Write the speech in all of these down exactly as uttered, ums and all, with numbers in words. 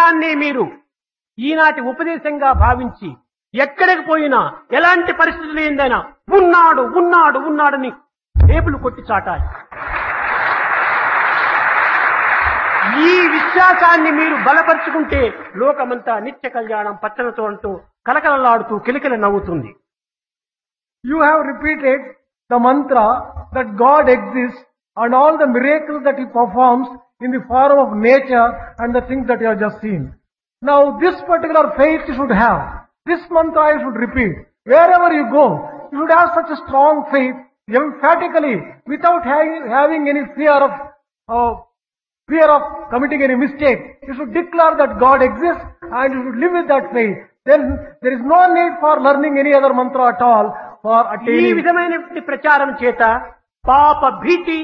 విషయాన్ని మీరు ఈనాటి ఉపదేశంగా భావించి ఎక్కడికి పోయినా ఎలాంటి పరిస్థితులు ఏందైనా ఉన్నాడు ఉన్నాడు ఉన్నాడని టేబుల్ కొట్టి చాటాలి. ఈ విశ్వాసాన్ని మీరు బలపరుచుకుంటే లోకమంతా నిత్య కళ్యాణం పచ్చనతో అంటూ కలకలలాడుతూ కిలకిల నవ్వుతుంది. You have repeated the mantra that God exists and all the miracles that He performs in the form of nature and the things that you have just seen. Now this particular faith you should have. This mantra you should repeat. Wherever you go, you should have such a strong faith, emphatically, without having, having any fear of uh, fear of committing any mistake. You should declare that God exists and you should live with that faith. Then there is no need for learning any other mantra at all for ఈ attaining. విధమైన ప్రచారం చేత పాప భీతి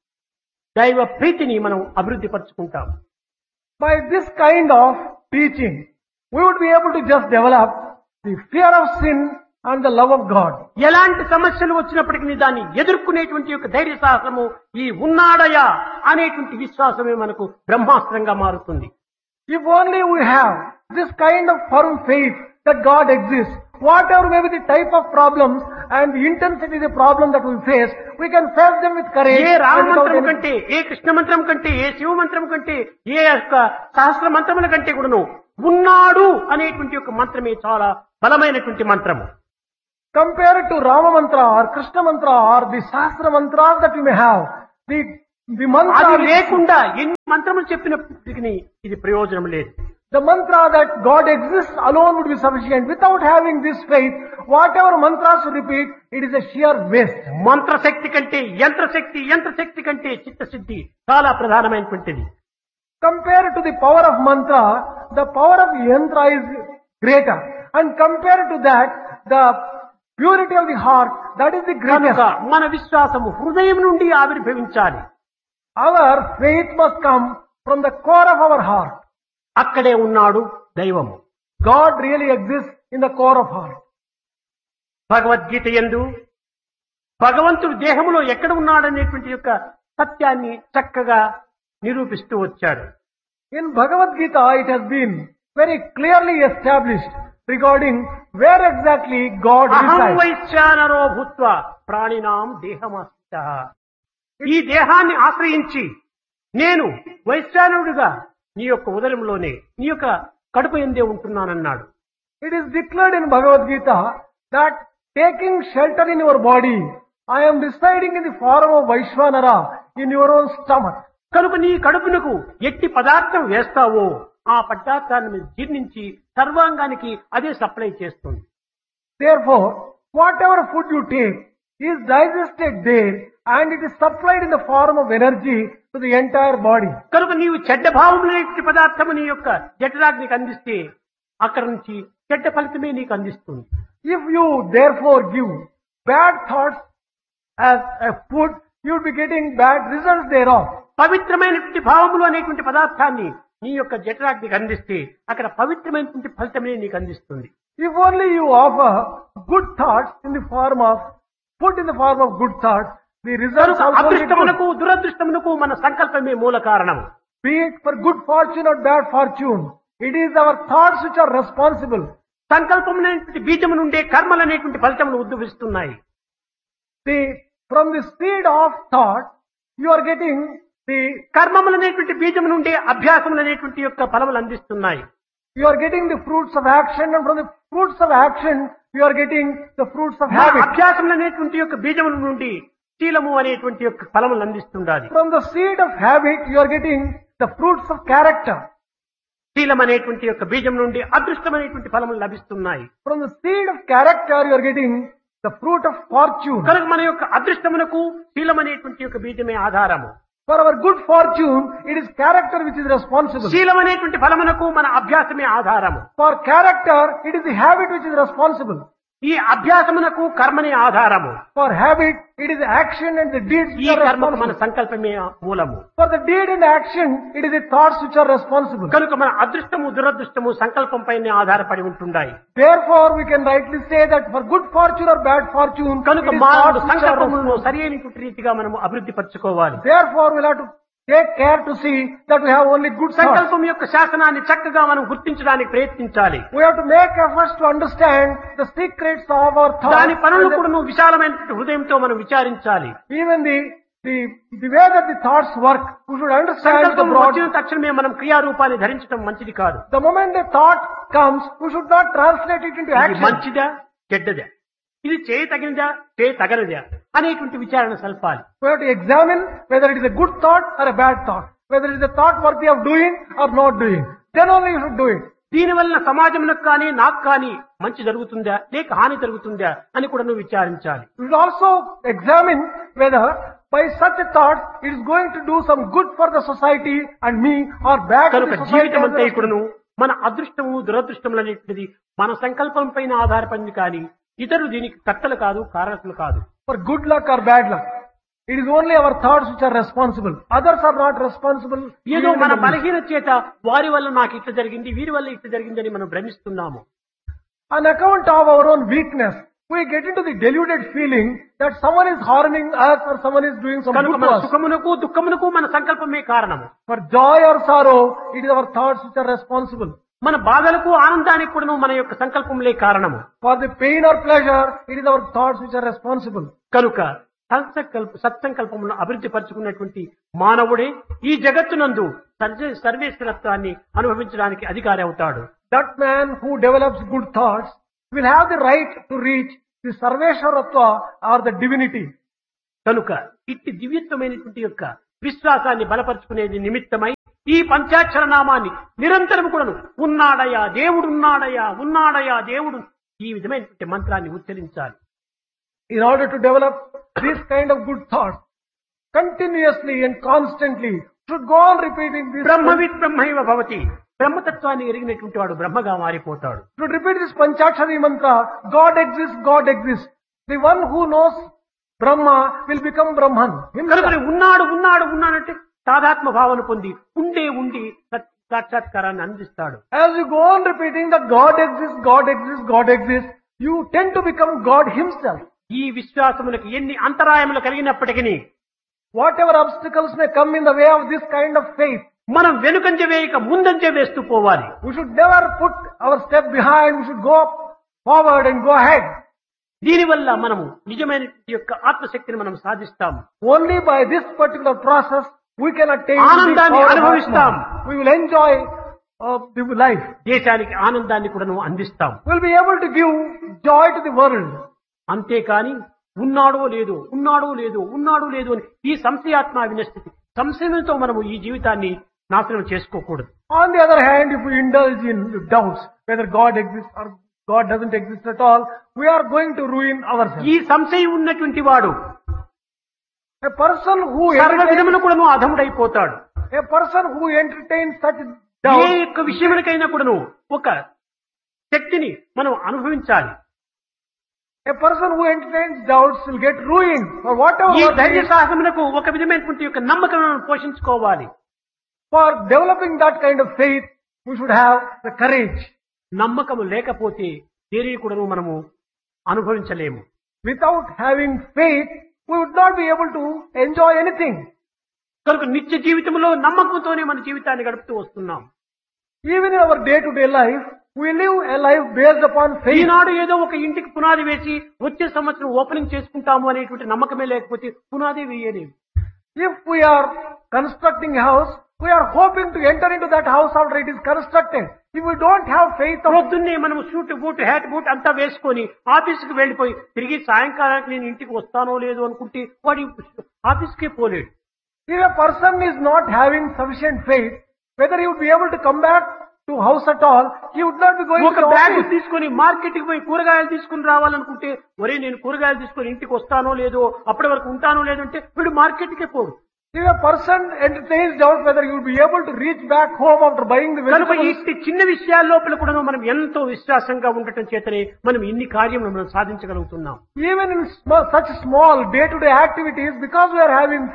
దైవ ప్రీతిని మనం అభివృద్ధి పరుచుకుంటాం. By this kind of teaching, we would be able to just develop the fear of sin and the love of God. ఎలాంటి సమస్యలు వచ్చినప్పటికీ దాన్ని ఎదుర్కొనేటువంటి యొక్క ధైర్య సాహసము ఈ ఉన్నాడయా అనేటువంటి విశ్వాసమే మనకు బ్రహ్మాస్త్రంగా మారుతుంది. If only we have this kind of firm faith that God exists, whatever may be the type of problems and the intensity of the problem that we face, we can face them with courage. A Rama and without మంత్రం any- కంటే, ఏ కృష్ణ మంత్రం కంటే, ఏ శివ మంత్రం కంటే, ఏ యొక్క సహస్ర మంత్రముల కంటే కూడాను ఉన్నాడు అనేటువంటి యొక్క మంత్రమే చాలా బలమైనటువంటి మంత్రము. Compared to Rama mantra or Krishna mantra or the Sahasra mantras that you may have, the the mantra అది which- లేకుండా ఎన్ని మంత్రములు చెప్పినప్పటికీ ఇది ప్రయోజనం లేదు. the mantra that God exists alone would be sufficient. Without having this faith, whatever mantras you repeat, it is a sheer waste. మంత్రశక్తి కంటే యంత్రశక్తి, యంత్రశక్తి కంటే చిత్తశుద్ధి చాలా ప్రధానమైనటువంటిది. Compared to the power of mantra, the power of yantra is greater. And compared to that, the purity of the heart, that is the greatest. కనుక మన విశ్వాసము హృదయం నుండి ఆవిర్భవించాలి. Our faith must come from the core of our heart. అక్కడే ఉన్నాడు దైవము. God really exists in the core of heart. Bhagavad Gita యందు భగవంతుడు దేహములో ఎక్కడ ఉన్నాడనేటువంటి యొక్క సత్యాన్ని చక్కగా నిరూపిస్తూ వచ్చాడు. In Bhagavad Gita, it has been very clearly established regarding where exactly God అహం resides. వైశ్యానరో భూత్వా ప్రాణినాం దేహమాశ్రితః. ఈ దేహాన్ని ఆశ్రయించి నేను వైశ్యానుడిగా నీ యొక్క ఉదరంలోనే, నీ యొక్క కడుపు ఎందే ఉంటున్నానన్నాడు. It is declared in Bhagavad Gita that taking shelter in your body, I am residing in the form of Vaishvanara in your own stomach. కనుక నీ కడుపునకు ఎట్టి పదార్థం వేస్తావో ఆ పదార్థాన్ని జీర్ణించి సర్వాంగానికి అదే సప్లై చేస్తుంది. Therefore, whatever food you take is digested there and it is supplied in the form of energy to the entire body. కనుక నీవు చెడ్డ భావములైన పదార్థము నీ యొక్క జఠరాగ్నికి అందిస్తే అక్కడి నుంచి చెడ్డ ఫలితమే నీకు అందిస్తుంది. If you therefore give bad thoughts as a food, you will be getting bad results thereof. పవిత్రమైనటువంటి భావములు అనేటువంటి పదార్థాన్ని నీ యొక్క జఠరాగ్నికి అందిస్తే అక్కడ పవిత్రమైనటువంటి ఫలితమే నీకు అందిస్తుంది. If only you offer good thoughts in the form of food in the form of good thoughts, the results కనుక also will be good. అదృష్టమునకు దురదృష్టమునకు మన సంకల్పమే మూల కారణము. Be it for good fortune or bad fortune, it is our thoughts which are responsible. సంకల్పమైనటువంటి బీజము నుండే కర్మలు అనేటువంటి ఫలితములు ఉద్భవిస్తున్నాయి. The, from the seed of thought, you are getting the, కర్మములు అనేటువంటి బీజము నుండే అభ్యాసములు అనేటువంటి యొక్క ఫలములు అందిస్తున్నాయి. you are getting the fruits of action, and from the fruits of action, you are getting the fruits of మన habit. అభ్యాసములు అనేటువంటి యొక్క బీజముల నుండి శీలము అనేటువంటి యొక్క ఫలములు అందిస్తుండాలి. From the seed of habit, you are getting the fruits of character. శీలం అనేటువంటి యొక్క బీజం నుండి అదృష్టం అనేటువంటి ఫలములు లభిస్తున్నాయి. From the seed of character, you are getting the fruit of fortune. కనుక మన యొక్క అదృష్టమునకు శీలం అనేటువంటి యొక్క బీజమే ఆధారము. For our good fortune, it is character which is responsible. శీలం అనేటువంటి ఫలమునకు మన అభ్యాసమే ఆధారము. For character, it is the habit which is responsible. ఈ అభ్యాసమునకు కర్మనే ఆధారము. For habit, it is action and the deeds ఈ which are కర్మకు మన responsible. సంకల్పమే మూలము. For the deed and action, it is the thoughts which are responsible. కనుక మన అదృష్టము దురదృష్టము సంకల్పం పైనే ఆధారపడి ఉంటున్నాయి. Therefore, we can rightly say that for good fortune or bad fortune, కనుక it is మానవుడు thoughts which are సంకల్పములను responsible. సరైనటువంటి రీతిగా మనము అభివృద్ధి పరచుకోవాలి. Therefore, we'll have to take care to see that we have only good thoughts. సంకల్పం యొక్క శాసనాన్ని చక్కగా మనం గుర్తించడానికి ప్రయత్నించాలి. We have to make efforts to understand the secrets of our thoughts. దాని పనులు and కూడా నువ్వు విశాలమైన హృదయంతో మనం విచారించాలి. Even the, the, the way that the thoughts work, we should understand the సంకల్పం broad. వచ్చిన తక్షణమే మనం క్రియారూపాన్ని ధరించడం మంచిది కాదు. The moment a thought comes, we should not translate it into ఇది action. మంచిదా చెడ్డదా, ఇది చేయతగినదా చేయతగనదా అనేటువంటి విచారణ సల్పాలి. We have to examine whether it is a good thought or a bad thought, whether it is a thought worthy of doing or not doing. Then only you should do it. దీనివల్ల సమాజంలోకి కానీ నాకు కానీ మంచి జరుగుతుందా లేక హాని జరుగుతుందా అని కూడా నువ్వు విచారించాలి. You should also examine whether by such a thought it is going to do some good for the society and me or bad to కనుక the society. జీవితం అంతా as well. ఇప్పుడును మన అదృష్టము దురదృష్టములు అనేటువంటిది మన సంకల్పం పైన ఆధారపడింది కానీ ఇతరులు దీనికి కర్తలు కాదు కారకులు కాదు. For good luck or bad luck, it is only our thoughts which are responsible. Others are not responsible. ఏదో even in మన the midst. బలహీన చేత వారి వల్ల నాకు ఇట్లా జరిగింది వీరి వల్ల ఇట్లా జరిగిందని మనం భ్రమిస్తున్నాము. On account of our own weakness, we get into the deluded feeling that someone is harming us or someone is doing some కనుక good to మన us. సుఖమునకు దుఃఖమునకు మన సంకల్పమే కారణము. For joy or sorrow, it is our thoughts which are responsible. మన బాధలకు ఆనందానికి కూడా మన యొక్క సంకల్పములే కారణము. For the pain or pleasure, it is our thoughts which are responsible. కనుక సత్సంకల్ప సత్సంకల్పములను అభివృద్ధి పరుచుకున్నటువంటి మానవుడే ఈ జగత్తునందు సర్వే సర్వేశ్వరత్వాన్ని అనుభవించడానికి అధికారి అవుతాడు. That man who develops good thoughts will have the right to reach the Sarveshwaratva or the divinity. కనుక ఇట్టి దివ్యత్వమైనటువంటి యొక్క విశ్వాసాన్ని బలపరుచుకునేది నిమిత్తమై ఈ పంచాక్షర నామాన్ని నిరంతరం కూడాను ఉన్నాడయా దేవుడున్నాడయా ఉన్నాడయా దేవుడు ఈ విధమైనటువంటి మంత్రాన్ని ఉచ్చరించాలి. In order to develop this kind of good thoughts, continuously and constantly, should go on repeating this. బ్రహ్మవిత్ బ్రహ్మైవ భవతి, బ్రహ్మతత్వాన్ని ఎరిగినటువంటి వాడు బ్రహ్మగా మారిపోతాడు. Should repeat this Panchakshari mantra, God exists, God exists. The one who knows Brahma will become Brahman కనుక himself. ఉన్నాడు ఉన్నాడు ఉన్నాడంటే తాదాత్మ భావన పొంది ఉండే ఉండి సత్ సాక్షాత్కారాన్ని అందిస్తాడు. As you go on repeating that God exists, God exists, God exists, you tend to become God himself. ఈ విశ్వాసములకు ఎన్ని అంతరాయములు కలిగినప్పటికీ Whatever obstacles may come in the way of this kind of faith, మనం వెనుకంజ వేయక ముందంజ వేస్తూ పోవాలి. we should never put our step behind, we should go forward and go ahead. దీనివల్ల మనము నిజమైన యొక్క ఆత్మశక్తిని మనం సాధిస్తాము. Only by this particular process we can attain ఆనందాన్ని the power of అనుభవిస్తాం. Atma. We will enjoy uh, the life. దేశానికి ఆనందాన్ని కూడా నువ్వు అందిస్తాం. We will be able to give joy to the world. అంతేకాని ఉన్నాడో లేదో ఉన్నాడో లేదో ఉన్నాడో లేదో అని ఈ సంశయాత్మ వినస్థితి సంశయంతో మనము ఈ జీవితాన్ని నాశనం చేసుకోకూడదు. On the other hand, if we indulge in doubts whether God exists or God doesn't exist at all, we are going to ruin ourselves. ఈ సంశయం ఉన్నటువంటి వాడు A person who సర్వ entertains, విధమును కూడాను అధముడైపోతాడు. a person who entertains such A doubts, యొక్క విషయములకైనా కూడాను ఒక శక్తిని మనం అనుభవించాలి. a person who entertains doubts will get ruined for whatever ఈ work he ధైర్య is. సాహసమునకు ఒక విధమైనటువంటి యొక్క నమ్మకం పోషించుకోవాలి. For developing that kind of faith, we should have the courage. నమ్మకము లేకపోతే దేనిని కూడాను మనము అనుభవించలేము. Without having faith, we would not be able to enjoy anything. కనుక నిత్య జీవితంలో నమ్మకంతోనే మన జీవితాన్ని గడుపుతూ వస్తున్నాం. Even in our day-to-day life, we live a life based upon faith. ఈనాడు ఏదో ఒక ఇంటికి పునాది వేసి వచ్చే సంవత్సరం ఓపెనింగ్ చేసుకుంటాము అనేటువంటి నమ్మకమే లేకపోతే పునాది వేయలేము. If we are constructing a house, we are hoping to enter into that house after it is constructed. If we don't have faith of పొద్దున్నే మనం షూట్ బూట్ హ్యాట్ బూట్ అంతా వేసుకొని ఆఫీస్కి వెళ్ళిపోయి తిరిగి సాయంకాలానికి నేను ఇంటికి వస్తానో లేదో అనుకుంటే వాడి ఆఫీస్కే పోలేడు. if a person is not having sufficient faith, whether he would be able to come back to house at all, he would not be going ఒక to the బ్యాగ్ office. తీసుకొని మార్కెట్ కి పోయి కూరగాయలు తీసుకుని రావాలనుకుంటే ఒరే నేను కూరగాయలు తీసుకొని ఇంటికి వస్తానో లేదో అప్పటి వరకు ఉంటానో లేదో అంటే వీడు మార్కెట్ కే పోడు. If a person entertains doubt whether he would be able to reach back home after buying the కనుక vegetables, ఈ చిన్న విషయాల లోపల కూడా మనం ఎంతో విశ్వాసంగా ఉండటం చేతనే మనం ఇన్ని కార్యములు మనం సాధించగలుగుతున్నాం. even in small, such small day-to-day activities, because we are having faith,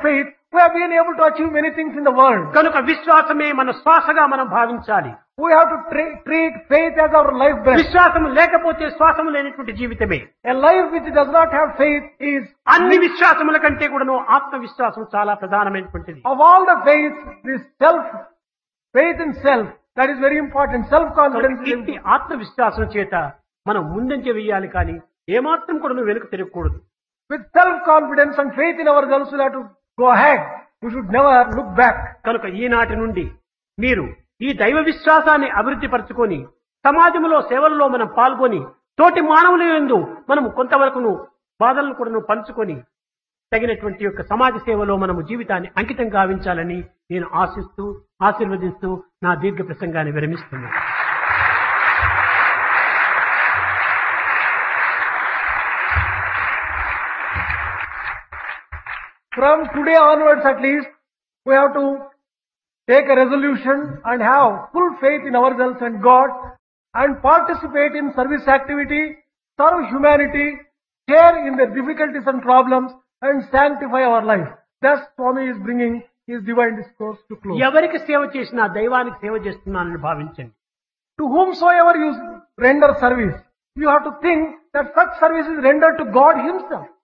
we have been able to achieve many things in the world. కనుక విశ్వాసమే మన శ్వాసగా మనం భావించాలి. We have to tra- treat faith as our life breath. విశ్వాసం లేకపోతే శ్వాసము లేనటువంటి జీవితమే. A life which does not have faith is, అన్ని విశ్వాసముల కంటే కూడాను ఆత్మవిశ్వాసం చాలా ప్రధానమైనటువంటిది. of all the faiths, this self, faith in self, that is very important. Self-confidence is ఇంటి ఆత్మవిశ్వాసం చేత మనం ముందంజ వేయాలి కానీ ఏమాత్రం కూడా వెనుక తిరగకూడదు. with self-confidence and faith in ourselves, we have to go ahead. We should never look back. కనుక ఈనాటి నుండి మీరు ఈ దైవ విశ్వాసాన్ని అభివృద్ధి పరచుకొని సమాజంలో సేవల్లో మనం పాల్గొని తోటి మానవుల యందు మనం కొంతవరకును బాధలను కూడా పంచుకొని తగినటువంటి యొక్క సమాజ సేవలో మనము జీవితాన్ని అంకితం గావించాలని నేను ఆశిస్తూ ఆశీర్వదిస్తూ నా దీర్ఘ ప్రసంగాన్ని విరమిస్తున్నాను. From today onwards at least, we have to take a resolution and have full faith in ourselves and God and participate in service activity, serve humanity, share in their difficulties and problems and sanctify our life. Thus Swami is bringing his divine discourse to close. ఎవరికి సేవ చేసినా దైవానికి సేవ చేస్తున్నానని భావించండి. To whomsoever you render service, you have to think that such service is rendered to God himself.